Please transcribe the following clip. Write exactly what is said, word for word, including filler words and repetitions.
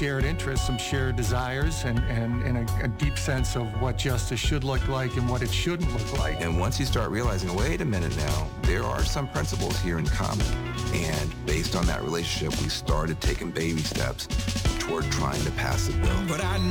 shared interests, some shared desires, and, and, and a, a deep sense of what justice should look like and what it shouldn't look like. And once you start realizing, wait a minute now, there are some principles here in common. And based on that relationship, we started taking baby steps toward trying to pass a bill. But I